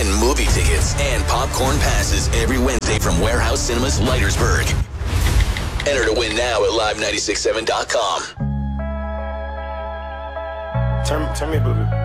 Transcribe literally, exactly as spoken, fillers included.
win movie tickets and popcorn passes every Wednesday from Warehouse Cinemas, Leitersburg. Enter to win now at live nine six seven dot com. Turn, turn me a booby.